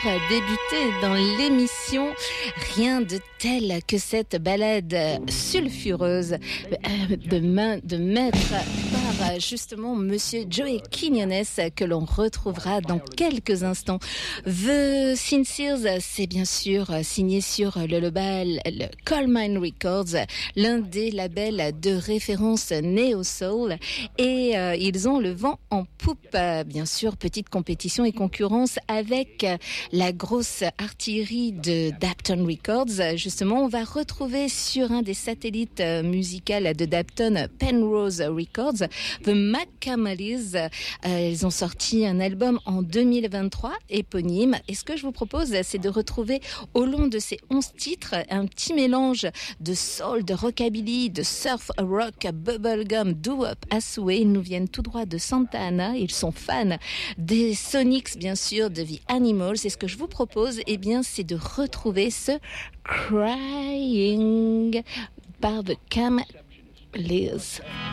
débuter dans l'émission. Rien de tel que cette balade sulfureuse de maître par justement Monsieur Joey Quiñones que l'on retrouvera dans quelques instants. The Sincers, c'est bien sûr signé sur le label Colemine Records, l'un des labels de référence néo-soul, et ils ont le vent en poupe. Bien sûr, petite compétition et concurrence avec la grosse artillerie de Dapton Records. Justement, on va retrouver sur un des satellites musicaux de Dapton, Penrose Records, The Macamalies. Ils ont sorti un album en 2023 éponyme, et ce que je vous propose, c'est de retrouver au long de ces 11 titres un petit mélange de soul, de rockabilly, de surf rock, bubblegum, doo-wop à souhait. Ils nous viennent tout droit de Santa Ana. Ils sont fans des Sonics, bien sûr, de The Animals. Et ce que je vous propose, eh bien, c'est de retrouver ce Crying par The Camelies.